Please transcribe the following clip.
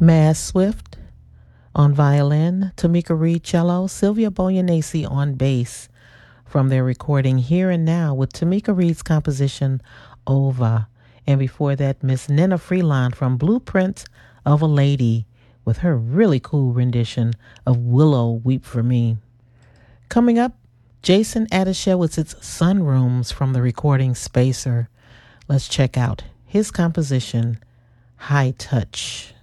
Maz Swift on violin, Tamika Reed cello, Sylvia Boyanese on bass, from their recording Here and Now with Tamika Reed's composition Ova. And before that, Miss Nina Freeland from Blueprint of a Lady with her really cool rendition of Willow Weep for Me. Coming up, Jason Adishewitz's Sunrooms from the recording Spacer. Let's check out his composition High Touch.